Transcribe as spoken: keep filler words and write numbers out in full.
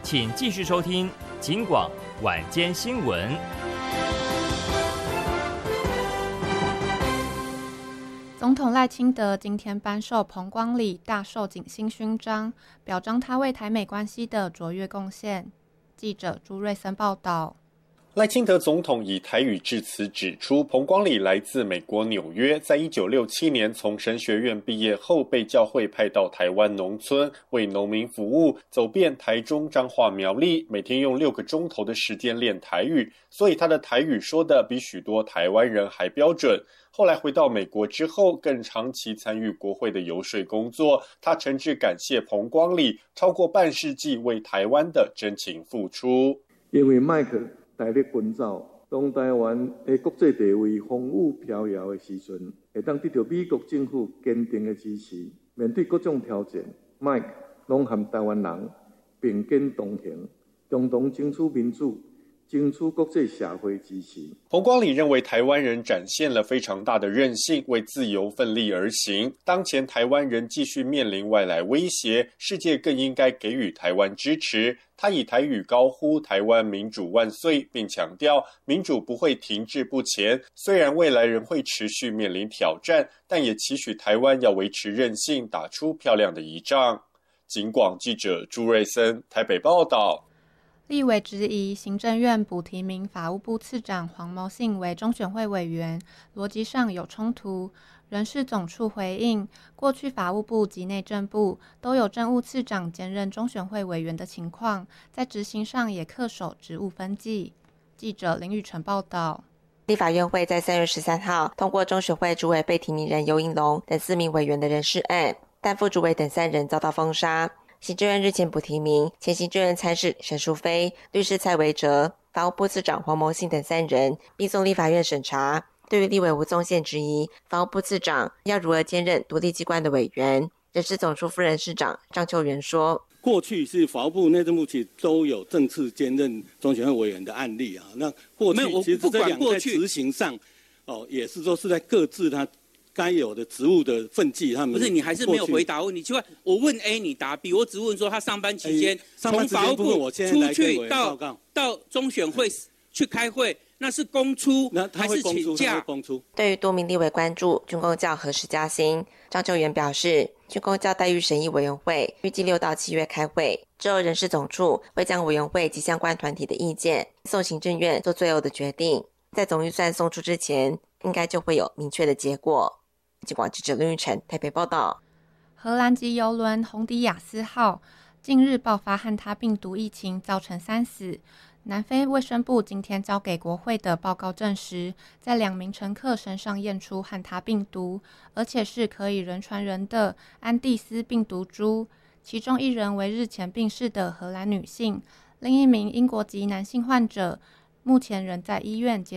请继续收听警广晚间新闻。 总统赖清德今天颁授彭光礼大寿景星勋章，表彰他为台美关系的卓越贡献。记者朱瑞森报道。 赖清德总统以台语致辞指出，彭光礼来自美国纽约，在一九六七年从神学院毕业后，被教会派到台湾农村为农民服务，走遍台中、彰化、苗栗，每天用六个钟头的时间练台语，所以他的台语说的比许多台湾人还标准。后来回到美国之后，更长期参与国会的游说工作。他诚挚感谢彭光礼超过半世纪为台湾的真情付出。 因为麦克大力奔走，当台湾的国际地位风雨飘摇的时阵，会当得到美国政府坚定的支持。面对各种挑战，麦克拢和台湾人并肩同行，共同争取民主。争取国际社会支持。 彭光礼认为台湾人展现了非常大的韧性，为自由奋力而行。当前台湾人继续面临外来威胁，世界更应该给予台湾支持。他以台语高呼台湾民主万岁，并强调民主不会停滞不前，虽然未来仍会持续面临挑战，但也期许台湾要维持韧性，打出漂亮的仪仗。警广记者朱瑞森台北报道。 立委质疑行政院补提名法务部次长黄谋信为中选会委员，逻辑上有冲突。人事总处回应，过去法务部及内政部都有政务次长兼任中选会委员的情况，在执行上也恪守职务分际。记者林宇晨报道。 立法院会在三月十三号通过中选会主委被提名人游盈隆等四名委员的人事案，但副主委等三人遭到封杀。行政院日前补提名前行政院参事沈淑妃、律师蔡维哲、法务部次长黄谋信等三人，并送立法院审查。对于立委吴宗宪质疑法务部次长要如何兼任独立机关的委员，人事总处副人事长张秋元说：“ 过去是法务部、内政部其实都有正式兼任中选会委员的案例啊。那过去其实这两个在执行上，哦，也是说是在各自他。”该有的职务的分际，他们不是你还是没有回答问题。奇怪，我问 A 你答 B， 我只问说他上班期间从法务部出去到到中选会去开会，那是公出还是请假？ 对于多名立委关注军公教何时加薪，张秋元表示，军公教待遇审议委员会预计六到七月开会，之后人事总处会将委员会及相关团体的意见送行政院做最后的决定，在总预算送出之前，应该就会有明确的结果。警广记者林玉成台北报道。 荷兰籍邮轮红迪亚斯号近日爆发汉他病毒疫情，造成三死。南非卫生部今天交给国会的报告证实，在两名乘客身上验出汉他病毒，而且是可以人传人的安第斯病毒株。其中一人为日前病逝的荷兰女性，另一名英国籍男性患者目前仍在医院接